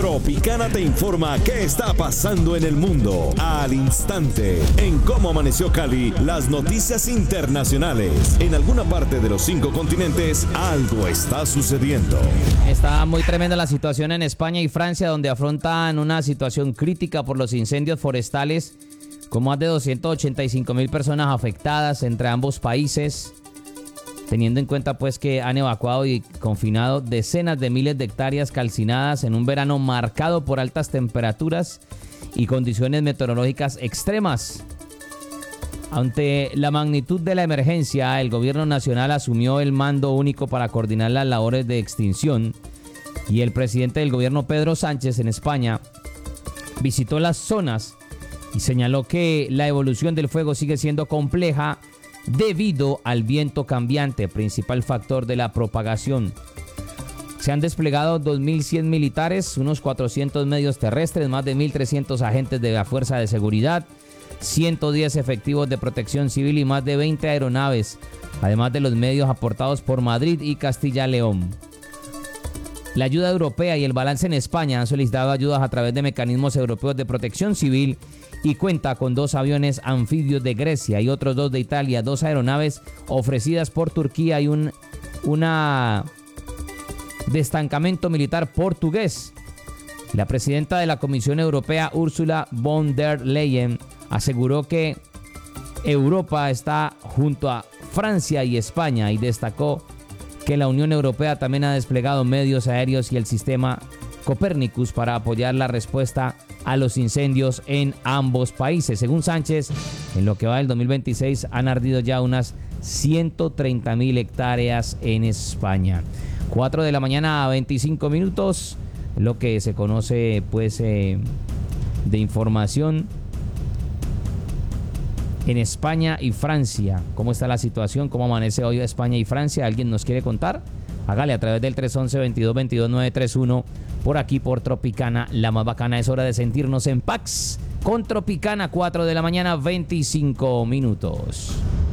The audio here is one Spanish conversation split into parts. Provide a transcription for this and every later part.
Tropicana te informa qué está pasando en el mundo al instante. En Cómo Amaneció Cali, las noticias internacionales. En alguna parte de los 5 continentes, algo está sucediendo. Está muy tremenda la situación en España y Francia, donde afrontan una situación crítica por los incendios forestales, con más de 285,000 personas afectadas entre ambos países, teniendo en cuenta pues que han evacuado y confinado decenas de miles de hectáreas calcinadas en un verano marcado por altas temperaturas y condiciones meteorológicas extremas. Ante la magnitud de la emergencia, el gobierno nacional asumió el mando único para coordinar las labores de extinción, y el presidente del gobierno, Pedro Sánchez, en España, visitó las zonas y señaló que la evolución del fuego sigue siendo compleja debido al viento cambiante, principal factor de la propagación. Se han desplegado 2.100 militares, unos 400 medios terrestres, más de 1.300 agentes de la Fuerza de Seguridad, 110 efectivos de protección civil y más de 20 aeronaves, además de los medios aportados por Madrid y Castilla-León. La ayuda europea y el balance en España han solicitado ayudas a través de mecanismos europeos de protección civil y cuenta con 2 aviones anfibios de Grecia y otros 2 de Italia, 2 aeronaves ofrecidas por Turquía y un destacamento militar portugués. La presidenta de la Comisión Europea, Ursula von der Leyen, aseguró que Europa está junto a Francia y España y destacó que la Unión Europea también ha desplegado medios aéreos y el sistema Copernicus para apoyar la respuesta a los incendios en ambos países. Según Sánchez, en lo que va del 2026 han ardido ya unas 130,000 hectáreas en España. 4 de la mañana a 25 minutos, lo que se conoce pues de información en España y Francia. ¿Cómo está la situación? ¿Cómo amanece hoy España y Francia? ¿Alguien nos quiere contar? Hágale a través del 311-2222-931 por aquí por Tropicana, la más bacana. Es hora de sentirnos en Pax con Tropicana, 4 de la mañana, 25 minutos.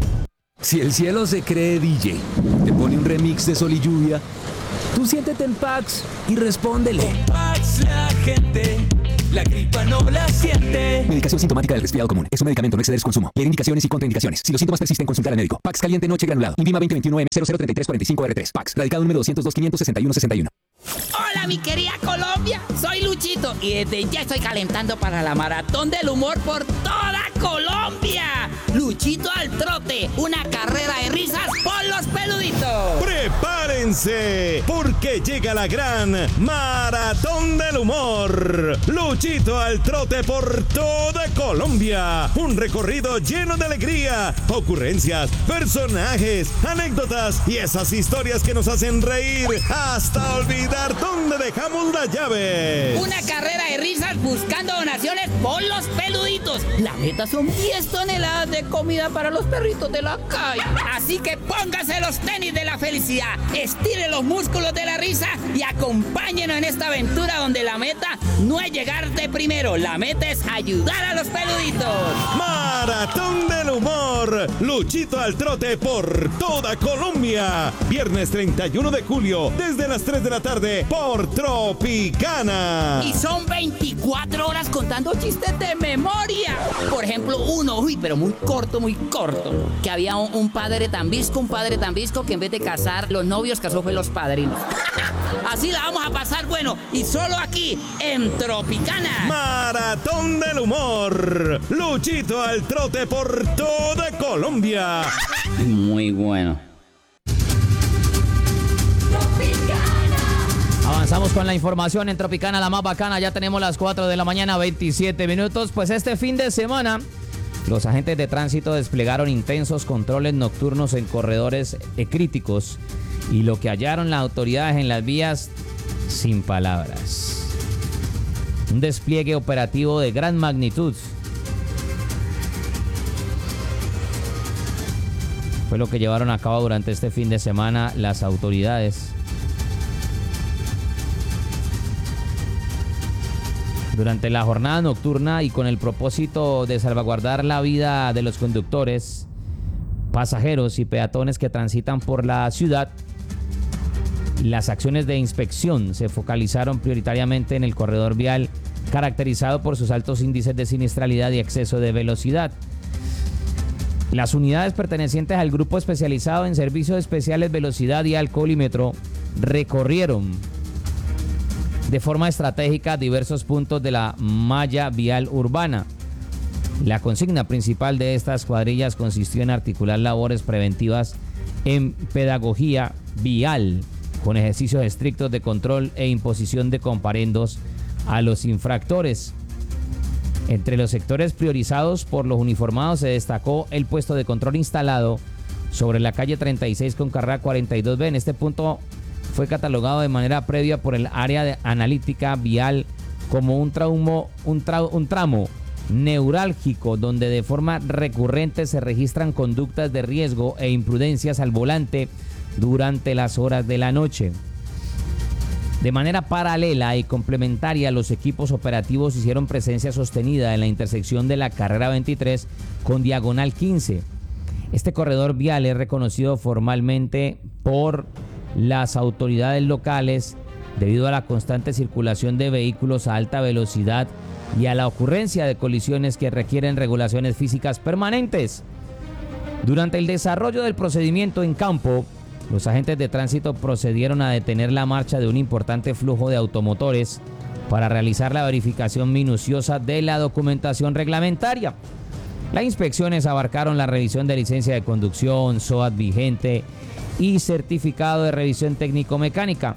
Si el cielo se cree DJ, te pone un remix de Sol y Lluvia, tú siéntete en Pax y respóndele. Con Pax la gente, la gripa no la siente. Medicación sintomática del resfriado común. Es un medicamento, no exceder su consumo. Leer indicaciones y contraindicaciones. Si los síntomas persisten, consultar al médico. Pax caliente noche granulado. Invima 2021-M003345R3. Pax. Radicado número 202-561-61. Hola mi querida Colombia, soy Luchito y desde ya estoy calentando para la maratón del humor por toda Colombia. Luchito al trote, una carrera de risas por los peluditos. ¡Prepárense! Porque llega la gran Maratón del Humor. Luchito al trote por toda Colombia. Un recorrido lleno de alegría, ocurrencias, personajes, anécdotas y esas historias que nos hacen reír hasta olvidar dónde dejamos la llave. Una carrera de risas buscando donaciones por los peluditos. La meta son 10 toneladas de comida para los perritos de la calle. Así que póngase los tenis de la felicidad, estire los músculos de la risa y acompáñenos en esta aventura donde la meta no es llegar de primero, la meta es ayudar a los peluditos. Maratón del Humor. Luchito al trote por toda Colombia. Viernes 31 de julio, desde las 3 de la tarde, por Tropicana. Y son 24 horas contando chistes de memoria. Por ejemplo, uno, pero muy corto, que había un padre tan visco que en vez de casar los novios, casó fue los padrinos. Así la vamos a pasar bueno, y solo aquí, en Tropicana. Maratón del Humor. Luchito al trote por toda Colombia. Muy bueno. Avanzamos con la información en Tropicana, la más bacana. Ya tenemos las 4 de la mañana, 27 minutos. Pues este fin de semana, los agentes de tránsito desplegaron intensos controles nocturnos en corredores críticos. Y lo que hallaron las autoridades en las vías, sin palabras. Un despliegue operativo de gran magnitud. Fue lo que llevaron a cabo durante este fin de semana las autoridades. Durante la jornada nocturna y con el propósito de salvaguardar la vida de los conductores, pasajeros y peatones que transitan por la ciudad, Las acciones de inspección se focalizaron prioritariamente en el corredor vial, caracterizado por sus altos índices de siniestralidad y exceso de velocidad. Las unidades pertenecientes al grupo especializado en servicios especiales velocidad y alcoholímetro recorrieron de forma estratégica diversos puntos de la malla vial urbana. La consigna principal de estas cuadrillas consistió en articular labores preventivas en pedagogía vial, con ejercicios estrictos de control e imposición de comparendos a los infractores. Entre los sectores priorizados por los uniformados se destacó el puesto de control instalado sobre la calle 36 con carrera 42B. En este punto fue catalogado de manera previa por el área de analítica vial como un tramo neurálgico donde de forma recurrente se registran conductas de riesgo e imprudencias al volante durante las horas de la noche. De manera paralela y complementaria, los equipos operativos hicieron presencia sostenida en la intersección de la carrera 23 con diagonal 15. Este corredor vial es reconocido formalmente por las autoridades locales debido a la constante circulación de vehículos a alta velocidad y a la ocurrencia de colisiones que requieren regulaciones físicas permanentes. Durante el desarrollo del procedimiento en campo, los agentes de tránsito procedieron a detener la marcha de un importante flujo de automotores para realizar la verificación minuciosa de la documentación reglamentaria. Las inspecciones abarcaron la revisión de licencia de conducción, SOAT vigente y certificado de revisión técnico-mecánica.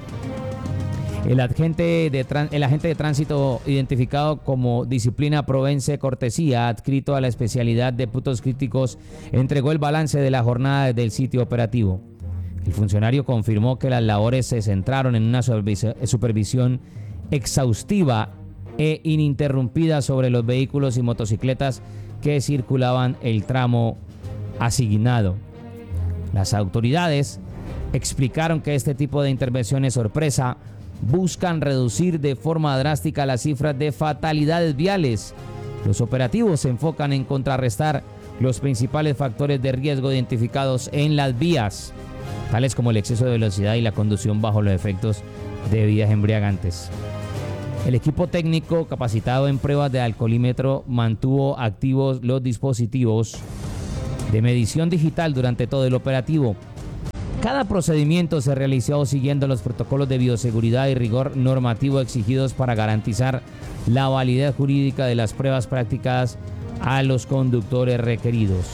El agente de tránsito identificado como disciplina Provence Cortesía, adscrito a la especialidad de puntos críticos, entregó el balance de la jornada desde el sitio operativo. El funcionario confirmó que las labores se centraron en una supervisión exhaustiva e ininterrumpida sobre los vehículos y motocicletas que circulaban el tramo asignado. Las autoridades explicaron que este tipo de intervenciones sorpresa buscan reducir de forma drástica las cifras de fatalidades viales. Los operativos se enfocan en contrarrestar los principales factores de riesgo identificados en las vías, tales como el exceso de velocidad y la conducción bajo los efectos de bebidas embriagantes. El equipo técnico capacitado en pruebas de alcoholímetro mantuvo activos los dispositivos de medición digital durante todo el operativo. Cada procedimiento se realizó siguiendo los protocolos de bioseguridad y rigor normativo exigidos para garantizar la validez jurídica de las pruebas prácticas a los conductores requeridos.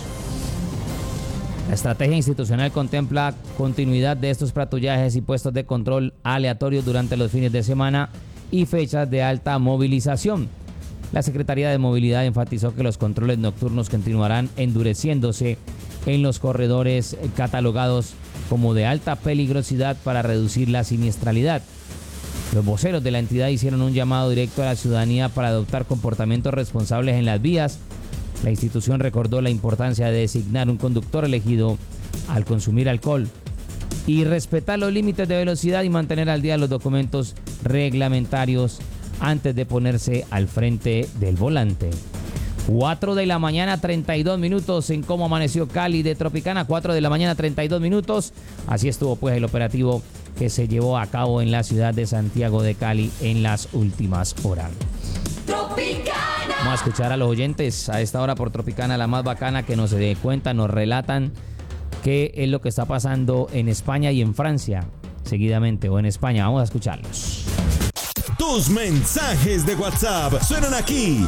La estrategia institucional contempla continuidad de estos patrullajes y puestos de control aleatorios durante los fines de semana y fechas de alta movilización. La Secretaría de Movilidad enfatizó que los controles nocturnos continuarán endureciéndose en los corredores catalogados como de alta peligrosidad para reducir la siniestralidad. Los voceros de la entidad hicieron un llamado directo a la ciudadanía para adoptar comportamientos responsables en las vías. La institución recordó la importancia de designar un conductor elegido al consumir alcohol y respetar los límites de velocidad y mantener al día los documentos reglamentarios antes de ponerse al frente del volante. 4 de la mañana, 32 minutos en cómo amaneció Cali de Tropicana. 4 de la mañana, 32 minutos. Así estuvo pues el operativo que se llevó a cabo en la ciudad de Santiago de Cali en las últimas horas. Tropicana. Vamos a escuchar a los oyentes a esta hora por Tropicana, la más bacana, que nos cuentan, nos relatan qué es lo que está pasando en España y en Francia seguidamente, o en España. Vamos a escucharlos. Tus mensajes de WhatsApp suenan aquí.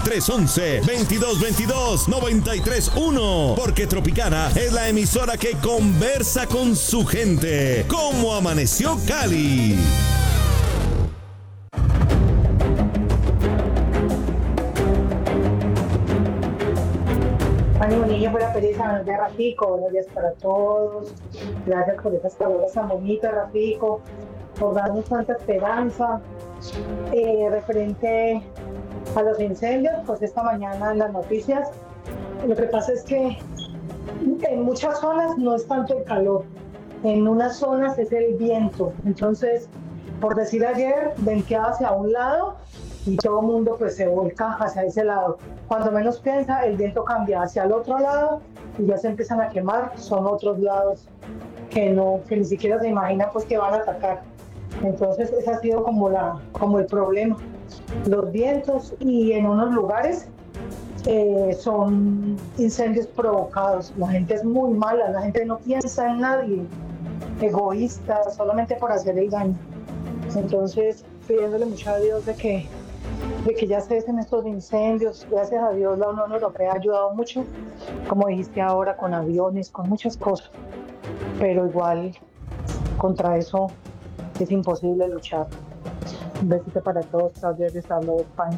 311-2222-931. Porque Tropicana es la emisora que conversa con su gente. ¿Cómo amaneció Cali? Ánimo niño, fuera pereza, buenos días Rafico, buenos días para todos. Gracias por esas palabras tan bonitas, Rafico, por darnos tanta esperanza. Referente a los incendios, pues esta mañana en las noticias, lo que pasa es que en muchas zonas no es tanto el calor, en unas zonas es el viento. Entonces, por decir ayer, venteaba hacia un lado y todo el mundo pues se volca hacia ese lado. Cuando menos piensa, el viento cambia hacia el otro lado y ya se empiezan a quemar, son otros lados que ni siquiera se imaginan pues que van a atacar. Entonces ese ha sido como el problema. Los vientos y en unos lugares son incendios provocados. La gente es muy mala, la gente no piensa en nadie, egoísta, solamente por hacer el daño. Entonces pidiéndole mucho a Dios de que ya cesen estos incendios. Gracias a Dios la Unión Europea ha ayudado mucho, como dijiste ahora, con aviones, con muchas cosas, pero igual contra eso es imposible luchar. Un besito para todos. Claudia de Estado de España.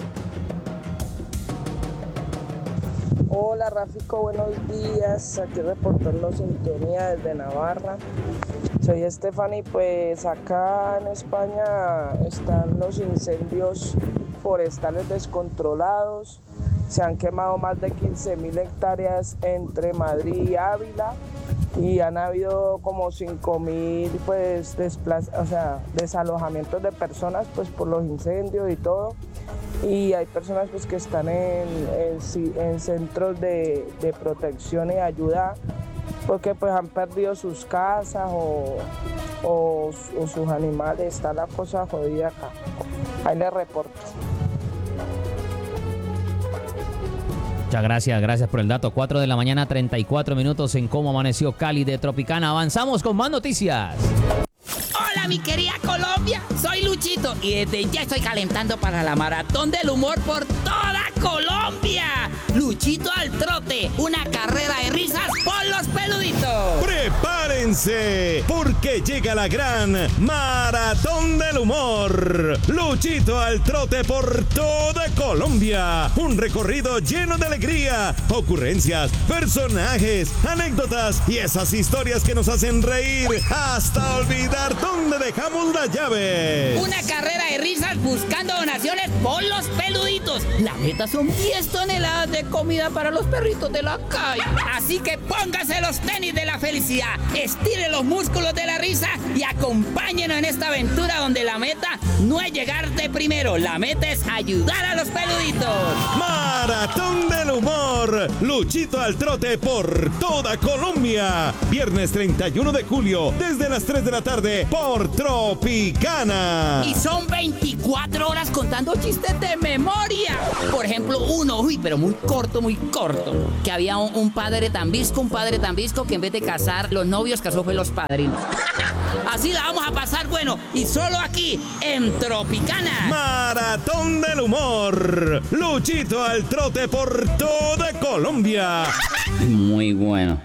Hola Rafico, buenos días. Aquí reportando sintonía desde Navarra. Soy Stephanie. Pues acá en España están los incendios forestales descontrolados. Se han quemado más de 15.000 hectáreas entre Madrid y Ávila y han habido como 5.000 pues desalojamientos de personas pues por los incendios y todo. Y hay personas pues que están en centros de protección y ayuda porque pues han perdido sus casas o sus animales. Está la cosa jodida acá. Ahí les reporto. Muchas gracias por el dato. 4 de la mañana, 34 minutos en Cómo Amaneció Cali de Tropicana. Avanzamos con más noticias. Hola mi querida Colombia, soy Luchito y desde ya estoy calentando para la maratón del humor por toda Colombia. Luchito al trote, una carrera de risas por los peluditos. ¡Prepárense! Porque llega la gran Maratón del Humor. Luchito al trote por toda Colombia. Un recorrido lleno de alegría, ocurrencias, personajes, anécdotas y esas historias que nos hacen reír hasta olvidar dónde dejamos las llaves. Una carrera de risas buscando donaciones por los peluditos. La meta son 10 toneladas de comida para los perritos de la calle. Así que póngase los tenis de la felicidad, estire los músculos de la risa y acompáñenos en esta aventura donde la meta no es llegar de primero, la meta es ayudar a los peluditos. Maratón del Humor. Luchito al trote por toda Colombia. Viernes 31 de julio, desde las 3 de la tarde por Tropicana. Y son 24 horas contando chistes de memoria. Por ejemplo, uno, pero muy corto, que había un padre tan visco que en vez de casar los novios, casó fue los padrinos. Así la vamos a pasar bueno, y solo aquí, en Tropicana. Maratón del Humor. Luchito al trote por toda Colombia. Muy bueno.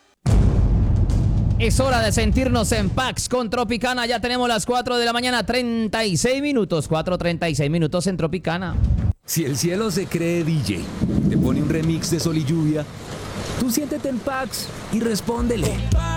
Es hora de sentirnos en Pax con Tropicana. Ya tenemos las 4 de la mañana, 36 minutos. 4:36 minutos en Tropicana. Si el cielo se cree DJ, te pone un remix de Sol y Lluvia, tú siéntete en Pax y respóndele.